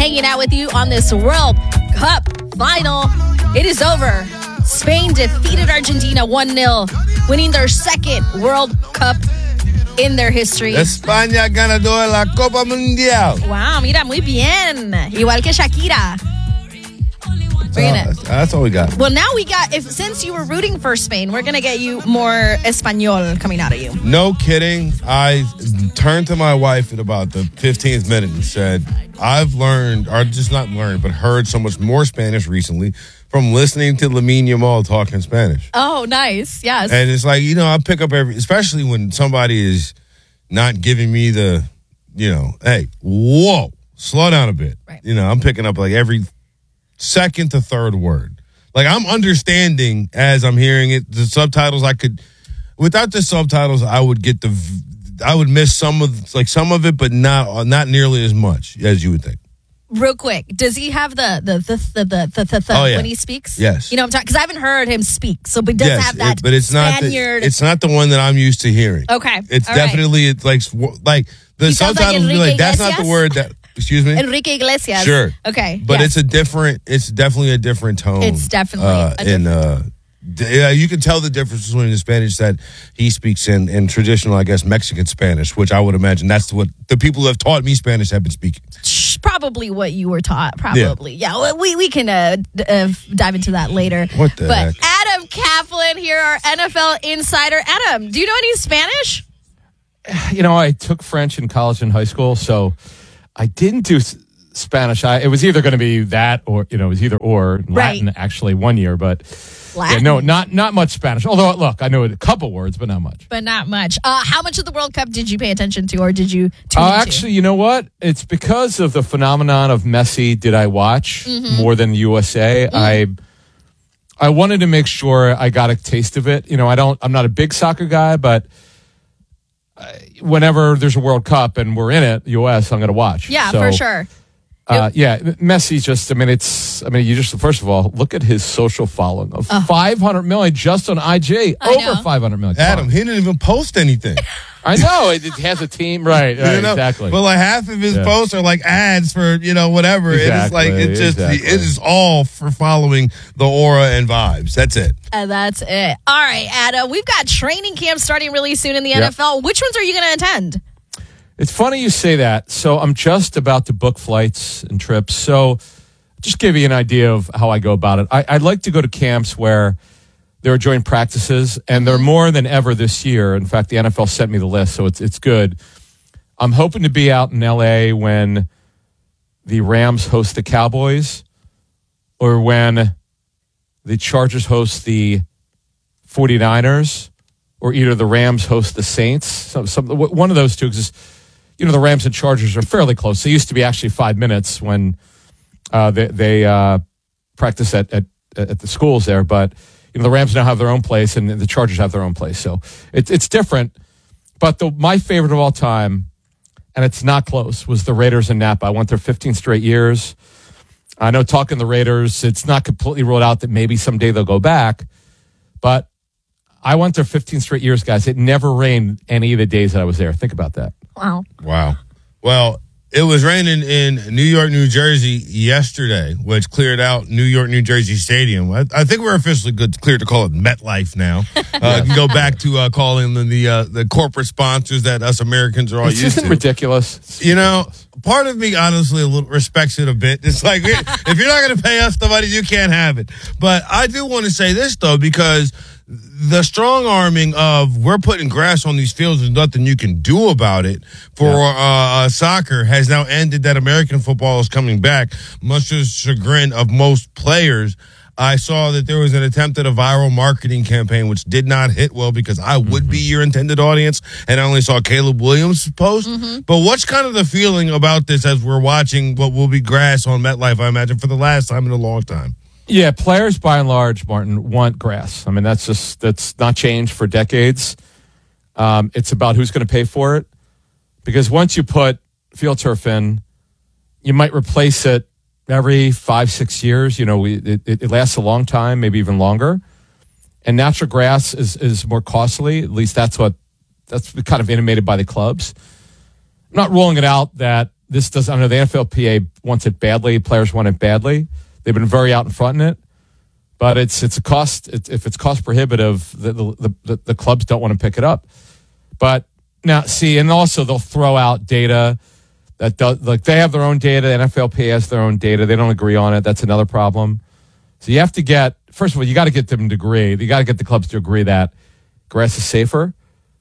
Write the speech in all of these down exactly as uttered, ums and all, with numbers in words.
hanging out with you on this World Cup final. It is over. Spain defeated Argentina one nil, winning their second World Cup in their history. España ganadora de la Copa Mundial. Wow, mira, muy bien. Igual que Shakira. We're gonna, that's, that's all we got. Well, now we got, if since you were rooting for Spain, we're going to get you more Espanol coming out of you. No kidding. I turned to my wife at about the fifteenth minute and said, I've learned, or just not learned, but heard so much more Spanish recently from listening to Lamine Yamal talking Spanish. Oh, nice. Yes. And it's like, you know, I pick up every, especially when somebody is not giving me the, you know, hey, whoa, slow down a bit. Right. You know, I'm picking up like every second to third word. Like I'm understanding as I'm hearing it. The subtitles I could, without the subtitles, I would get the, I would miss some of like some of it, but not not nearly as much as you would think. Real quick, does he have the the the the the, the, the, the oh, yeah. when he speaks? Yes. You know what I'm talking, because I haven't heard him speak, so but he does yes, have that it, but it's Spaniard. Not the, it's not the one that I'm used to hearing. Okay. It's all definitely right. it's like like the He sounds subtitles like would be like that's Iglesias? not the word that. Excuse me? Enrique Iglesias. Sure. Okay. But yes. it's a different, it's definitely a different tone. It's definitely uh, a in, different uh, d- yeah, you can tell the difference between the Spanish that he speaks in and traditional, I guess, Mexican Spanish, which I would imagine that's what the people who have taught me Spanish have been speaking. Probably what you were taught. Probably. Yeah. yeah we, we can uh, d- uh, dive into that later. What the But heck? Adam Kaplan here, our N F L insider. Adam, do you know any Spanish? You know, I took French in college and high school, so I didn't do s- Spanish. I, it was either going to be that or, you know, it was either or. Latin, right. actually, one year, but Latin. Yeah, no, not not much Spanish. Although, look, I know a couple words, but not much. But not much. Uh, how much of the World Cup did you pay attention to, or did you tune Uh, into? actually, you know what? It's because of the phenomenon of Messi did I watch Mm-hmm. more than U S A. Mm. I I wanted to make sure I got a taste of it. You know, I don't. I'm not a big soccer guy, but whenever there's a World Cup and we're in it, U S, I'm going to watch. Yeah, So, for sure. Uh, yeah, Messi just, I mean, it's, I mean, you just, first of all, look at his social following of Oh. five hundred million just on I G, I over know. five hundred million. Adam, he didn't even post anything. I know, it, it has a team, right, right you know? exactly. But like half of his Yeah. posts are like ads for, you know, whatever. It's Exactly, like, it just, exactly. it is all for following the aura and vibes. That's it. And that's it. All right, Adam. We've got training camp starting really soon in the Yep. N F L. Which ones are you going to attend? It's funny you say that. So I'm just about to book flights and trips. So just give you an idea of how I go about it. I, I like to go to camps where there are joint practices, and they're more than ever this year. In fact, the N F L sent me the list, so it's it's good. I'm hoping to be out in L A when the Rams host the Cowboys, or when the Chargers host the 49ers, or either the Rams host the Saints. Some, some, one of those two, because you know the Rams and Chargers are fairly close. They used to be actually five minutes when uh, they, they uh, practice at, at at the schools there, but you know the Rams now have their own place and the Chargers have their own place. So it's it's different. But the my favorite of all time, and it's not close, was the Raiders in Napa. I went there fifteen straight years. I know talking the Raiders, it's not completely ruled out that maybe someday they'll go back, but I went there fifteen straight years, guys. It never rained any of the days that I was there. Think about that. Wow. Wow. Well, it was raining in New York, New Jersey yesterday, which cleared out New York, New Jersey Stadium. I, I think we're officially good, clear to call it MetLife now. Uh, can go back to uh, calling them the uh, the corporate sponsors that us Americans are all It's used just to. ridiculous. It's You know, ridiculous. part of me honestly a little respects it a bit. It's like, if you're not going to pay us the money, you can't have it. But I do want to say this, though, because the strong arming of we're putting grass on these fields and nothing you can do about it for Yeah. uh, uh, soccer has now ended that American football is coming back, much to the chagrin of most players. I saw that there was an attempt at a viral marketing campaign, which did not hit well because I would Mm-hmm. be your intended audience, and I only saw Caleb Williams' post. Mm-hmm. But what's kind of the feeling about this as we're watching what will be grass on MetLife, I imagine, for the last time in a long time? Yeah, players by and large, Martin, want grass. I mean, that's just that's not changed for decades. Um, it's about who's going to pay for it. Because once you put field turf in, you might replace it every five, six years. You know, we, it, it lasts a long time, maybe even longer. And natural grass is, is more costly. At least that's what that's kind of intimated by the clubs. I'm not ruling it out that this does, I know the N F L P A wants it badly. Players want it badly. They've been very out in front in it. But it's it's a cost. It's, if it's cost prohibitive, the, the, the, the clubs don't want to pick it up. But now, see, and also they'll throw out data that does, like they have their own data. The N F L P A has their own data. They don't agree on it. That's another problem. So you have to get, first of all, you got to get them to agree. You got to get the clubs to agree that grass is safer.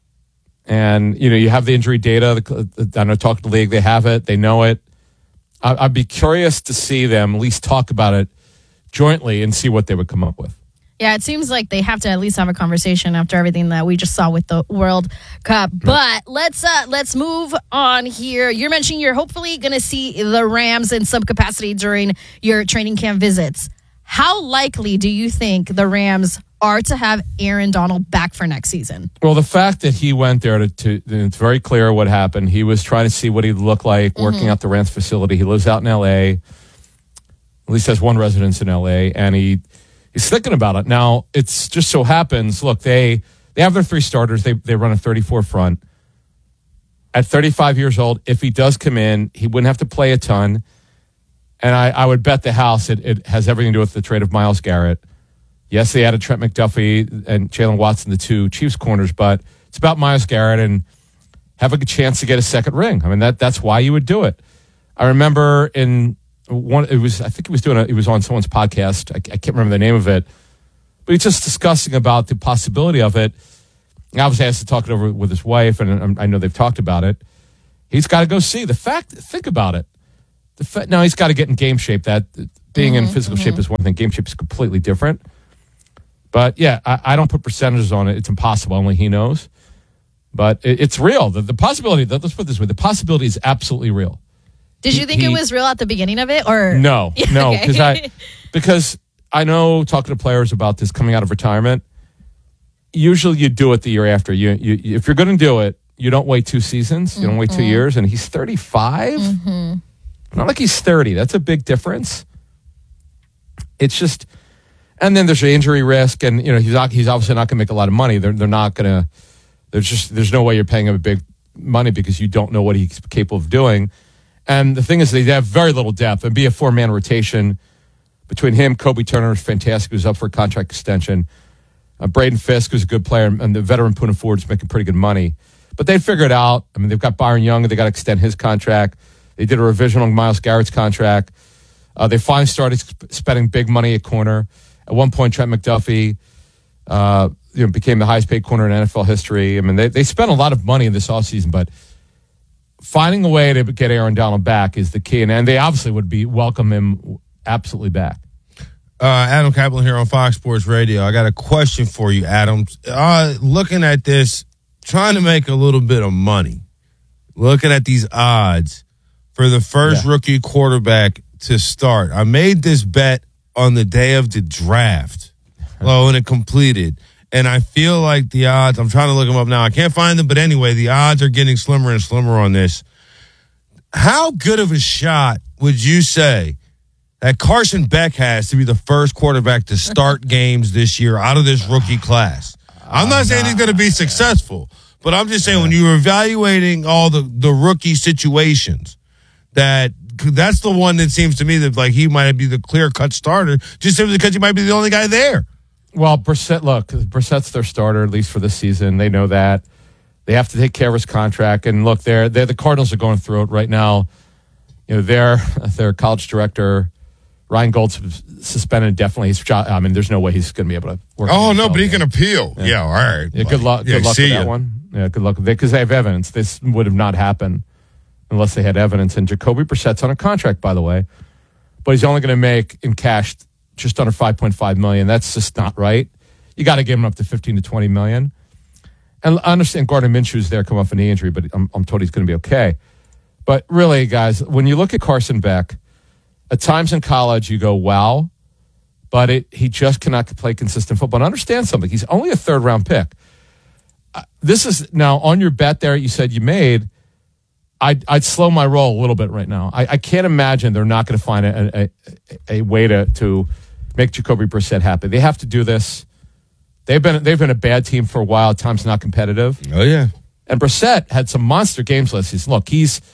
And, you know, you have the injury data. The, I know, talking to the league, they have it. They know it. I, I'd be curious to see them at least talk about it jointly and see what they would come up with. Yeah, it seems like they have to at least have a conversation after everything that we just saw with the World Cup. But let's uh, let's move on here. You're mentioning you're hopefully going to see the Rams in some capacity during your training camp visits. How likely do you think the Rams are to have Aaron Donald back for next season? Well, the fact that he went there, to, to it's very clear what happened. He was trying to see what he'd look like mm-hmm. working out the Rams facility. He lives out in L A, at least has one residence in L A, and he he's thinking about it. Now, it's just so happens, look, they they have their three starters. They they run a thirty-four front. At thirty-five years old, if he does come in, he wouldn't have to play a ton. And I, I would bet the house it, it has everything to do with the trade of Myles Garrett. Yes, they added Trent McDuffie and Jalen Watson, the two Chiefs corners, but it's about Myles Garrett and having a chance to get a second ring. I mean, that that's why you would do it. I remember in one, it was, I think he was doing a, it was on someone's podcast. I, I can't remember the name of it, but he's just discussing about the possibility of it. And obviously, has to talk it over with his wife, and I know they've talked about it. He's got to go see the fact. Think about it. The fa- now he's got to get in game shape. That being mm-hmm, in physical mm-hmm. shape is one thing. Game shape is completely different. But yeah, I, I don't put percentages on it. It's impossible. Only he knows. But it, it's real. The, the possibility. Let's put it this way: the possibility is absolutely real. Did you think he, it was real at the beginning of it, or no? No, okay. because I because I know talking to players about this coming out of retirement. Usually, you do it the year after. You, you if you're going to do it, you don't wait two seasons. You don't mm-hmm. wait two years. And he's thirty-five. Mm-hmm. Not like he's thirty. That's a big difference. It's just, and then there's the injury risk, and you know he's not, he's obviously not going to make a lot of money. They're they're not going to. There's just there's no way you're paying him a big money because you don't know what he's capable of doing. And the thing is, they have very little depth. And be a four man rotation between him, Kobe Turner is fantastic, who's up for a contract extension. Uh, Braden Fisk, who's a good player, and the veteran Poona Ford is making pretty good money. But they'd figure it out. I mean, they've got Byron Young, and they got to extend his contract. They did a revision on Myles Garrett's contract. Uh, they finally started sp- spending big money at corner. At one point, Trent McDuffie uh, you know, became the highest paid corner in N F L history. I mean, they, they spent a lot of money in this offseason, but finding a way to get Aaron Donald back is the key. And, and they obviously would be welcome him absolutely back. Uh, Adam Kaplan here on Fox Sports Radio. I got a question for you, Adam. Uh, looking at this, trying to make a little bit of money, looking at these odds for the first yeah. rookie quarterback to start. I made this bet on the day of the draft. Well, when it completed. And I feel like the odds, I'm trying to look them up now. I can't find them, but anyway, the odds are getting slimmer and slimmer on this. How good of a shot would you say that Carson Beck has to be the first quarterback to start games this year out of this rookie class? I'm not saying he's going to be successful, but I'm just saying when you're evaluating all the, the rookie situations, that that's the one that seems to me that like he might be the clear-cut starter just simply because he might be the only guy there. Well, Brissett, look, Brissett's their starter, at least for this season. They know that. They have to take care of his contract. And look, they're, they're the Cardinals are going through it right now. You know, their their college director, Ryan Gold's suspended indefinitely. He's, I mean, there's no way he's going to be able to work. Oh, no, but he can appeal. Yeah, yeah all right. Yeah, good luck, yeah, good luck with ya. that one. Yeah, good luck. Because they, they have evidence. This would have not happened unless they had evidence. And Jacoby Brissett's on a contract, by the way. But he's only going to make in cash just under five point five million dollars. That's just not right. You got to give him up to fifteen to twenty million dollars. And I understand Gardner Minshew's there, come off a knee injury, but I'm, I'm told he's going to be okay. But really, guys, when you look at Carson Beck, at times in college you go, wow, but it, he just cannot play consistent football. And understand something. He's only a third-round pick. Uh, this is, now, on your bet there you said you made, I'd, I'd slow my roll a little bit right now. I, I can't imagine they're not going to find a, a, a way to, to make Jacoby Brissett happy. They have to do this. They've been they've been a bad team for a while. At times not competitive. Oh yeah. And Brissett had some monster games last season. Look, he's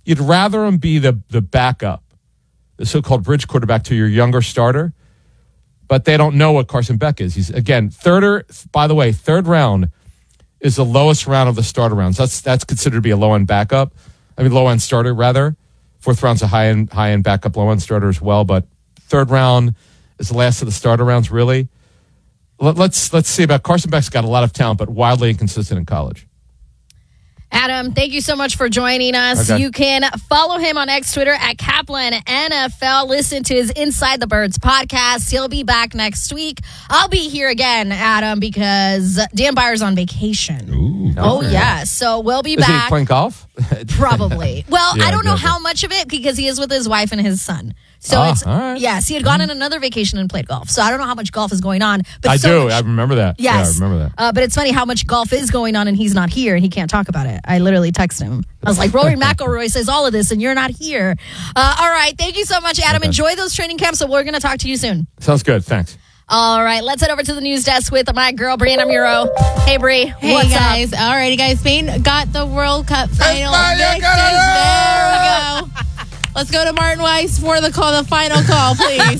you'd rather him be the, the backup, the so-called bridge quarterback to your younger starter, but they don't know what Carson Beck is. He's, again, third, or, by the way, third round is the lowest round of the starter rounds. That's that's considered to be a low-end backup. I mean, low-end starter, rather. Fourth round's a high-end high-end backup, low-end starter as well, but third round is the last of the starter rounds, really. Let, let's let's see about Carson Beck's got a lot of talent, but wildly inconsistent in college. Adam, thank you so much for joining us. Okay. You can follow him on X Twitter at Kaplan N F L. Listen to his Inside the Birds podcast. He'll be back next week. I'll be here again, Adam, because Dan Byer's on vacation. Ooh, oh, okay. yeah. So we'll be Is back. he playing golf? Probably. Well, Yeah, I don't know good. how much of it because he is with his wife and his son. So Ah, it's, all right. yes, he had gone on another vacation and played golf. So I don't know how much golf is going on. But I so do. much- I remember that. Yes. Yeah, I remember that. Uh, but it's funny how much golf is going on and he's not here and he can't talk about it. I literally text him. I was like, Rory McIlroy says all of this and you're not here. Uh, all right. Thank you so much, Adam. Okay. Enjoy those training camps. So we're going to talk to you soon. Sounds good. Thanks. All right. Let's head over to the news desk with my girl, Brianna Muro. Hey, Bri. Hey what's guys, up? alrighty guys, Spain got the World Cup final España victors. ganó! There we go. Let's go to Martin Weiss for the call, the final call, please.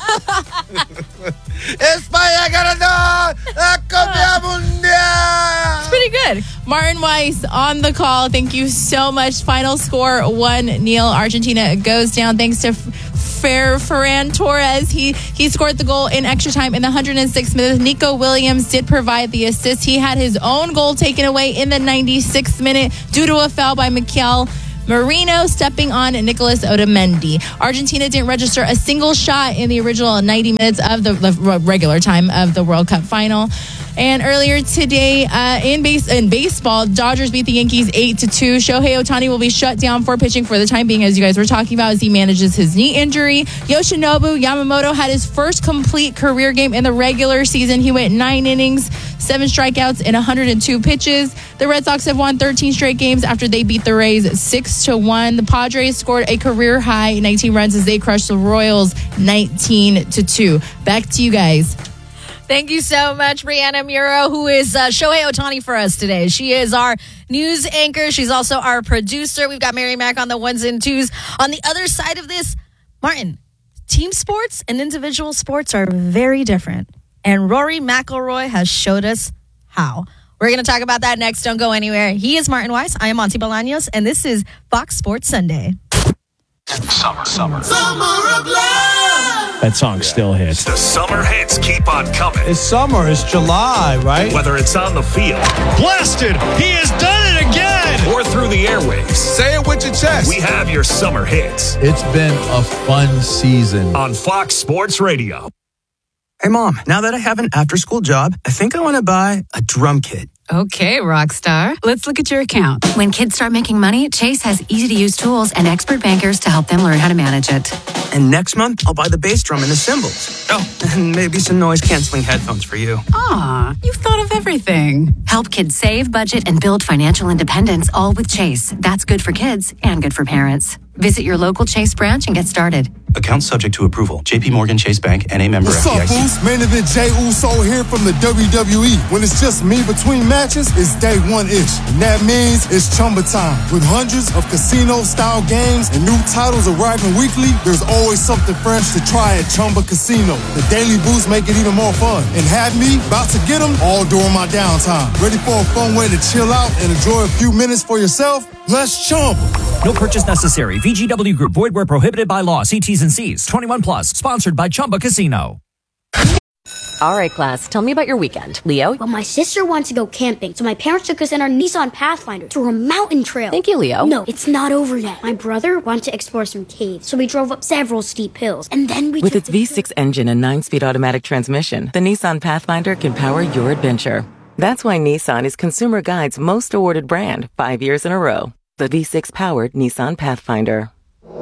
España ganó la Copa Mundial. Pretty good. Martin Weiss on the call. Thank you so much. Final score one nil. Argentina goes down thanks to Fer Ferran Torres. He he scored the goal in extra time in the one hundred sixth minute. Nico Williams did provide the assist. He had his own goal taken away in the ninety-sixth minute due to a foul by Mikel Merino stepping on Nicolas Otamendi. Argentina didn't register a single shot in the original ninety minutes of the, the regular time of the World Cup final. And earlier today, uh, in base in baseball, Dodgers beat the Yankees eight to two. Shohei Ohtani will be shut down for pitching for the time being, as you guys were talking about, as he manages his knee injury. Yoshinobu Yamamoto had his first complete career game in the regular season. He went nine innings, seven strikeouts, and one hundred two pitches. The Red Sox have won thirteen straight games after they beat the Rays six to one. The Padres scored a career high nineteen runs as they crushed the Royals nineteen to two. Back to you guys. Thank you so much, Brianna Muro, who is uh, Shohei Ohtani for us today. She is our news anchor. She's also our producer. We've got Mary Mack on the ones and twos. On the other side of this, Martin, team sports and individual sports are very different. And Rory McIlroy has showed us how. We're going to talk about that next. Don't go anywhere. He is Martin Weiss. I am Monty Bolaños, and this is Fox Sports Sunday. Summer, summer. Summer of love. That song still hits. The summer hits keep on coming. It's summer. It's July, right? Whether it's on the field Blasted! He has done it again! or through the airwaves, Say it with your chest. we have your summer hits It's been a fun season. on Fox Sports Radio. Hey, Mom, now that I have an after-school job, I think I want to buy a drum kit. Okay, Rockstar. Let's look at your account. When kids start making money, Chase has easy-to-use tools and expert bankers to help them learn how to manage it. And next month, I'll buy the bass drum and the cymbals. Oh, and maybe some noise-canceling headphones for you. Aw, you've thought of everything. Help kids save, budget, and build financial independence, all with Chase. That's good for kids and good for parents. Visit your local Chase branch and get started. Account subject to approval. J P Morgan Chase Bank, N A member What's F D I up, C. Boost? Main event Jey Uso here from the W W E. When it's just me between matches, it's day one-ish. And that means it's Chumba time. With hundreds of casino-style games and new titles arriving weekly, there's always something fresh to try at Chumba Casino. The daily boosts make it even more fun. And have me about to get them all during my downtime. Ready for a fun way to chill out and enjoy a few minutes for yourself? Let's Chumba. No purchase necessary. V G W Group. Void where prohibited by law. See T's and C's. twenty-one plus. Sponsored by Chumba Casino. All right, class. Tell me about your weekend. Leo? Well, my sister wants to go camping, so my parents took us in our Nissan Pathfinder through a mountain trail. Thank you, Leo. No, it's not over yet. My brother wanted to explore some caves, so we drove up several steep hills, and then we With took its V six engine and nine-speed automatic transmission, the Nissan Pathfinder can power your adventure. That's why Nissan is Consumer Guide's most awarded brand five years in a row. The V six-powered Nissan Pathfinder.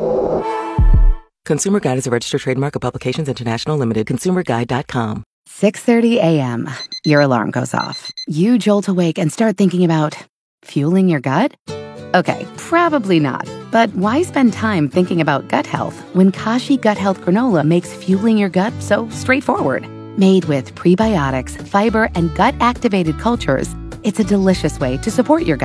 Consumer Guide is a registered trademark of Publications International Limited. consumer guide dot com. six thirty a.m. Your alarm goes off. You jolt awake and start thinking about fueling your gut? Okay, probably not. But why spend time thinking about gut health when Kashi Gut Health Granola makes fueling your gut so straightforward? Made with prebiotics, fiber, and gut-activated cultures, it's a delicious way to support your gut.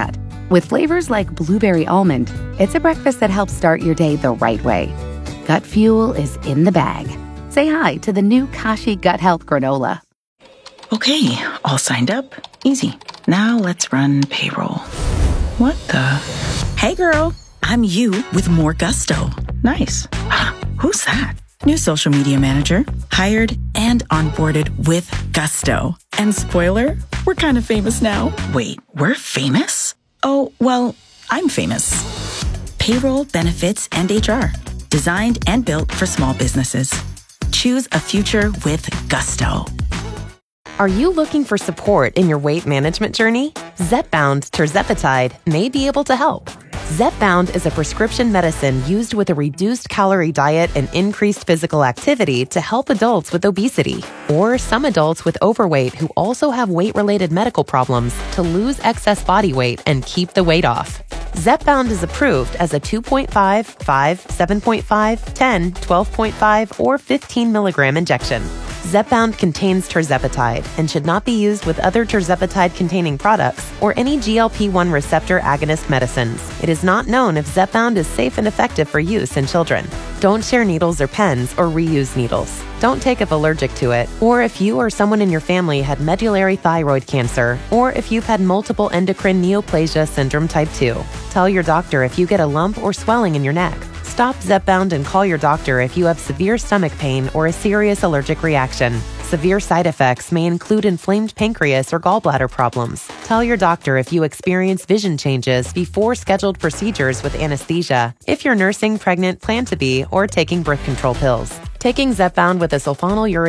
With flavors like blueberry almond, it's a breakfast that helps start your day the right way. Gut Fuel is in the bag. Say hi to the new Kashi Gut Health Granola. Okay, all signed up. Easy. Now let's run payroll. What the? Hey girl, I'm you with more gusto. Nice. Who's that? New social media manager, hired and onboarded with gusto. And spoiler, we're kind of famous now. Wait, we're famous? Oh, well, I'm famous. Payroll, benefits, and H R. Designed and built for small businesses. Choose a future with gusto. Are you looking for support in your weight management journey? Zepbound tirzepatide may be able to help. Zepbound is a prescription medicine used with a reduced calorie diet and increased physical activity to help adults with obesity or some adults with overweight who also have weight-related medical problems to lose excess body weight and keep the weight off. Zepbound is approved as a two point five, five, seven point five, ten, twelve point five, or fifteen milligram injection. Zepbound contains tirzepatide and should not be used with other tirzepatide-containing products or any G L P one receptor agonist medicines. It is not known if Zepbound is safe and effective for use in children. Don't share needles or pens or reuse needles. Don't take if allergic to it, or if you or someone in your family had medullary thyroid cancer, or if you've had multiple endocrine neoplasia syndrome type two. Tell your doctor if you get a lump or swelling in your neck. Stop Zepbound and call your doctor if you have severe stomach pain or a serious allergic reaction. Severe side effects may include inflamed pancreas or gallbladder problems. Tell your doctor if you experience vision changes before scheduled procedures with anesthesia, if you're nursing, pregnant, plan to be, or taking birth control pills. Taking Zepbound with a sulfonylurea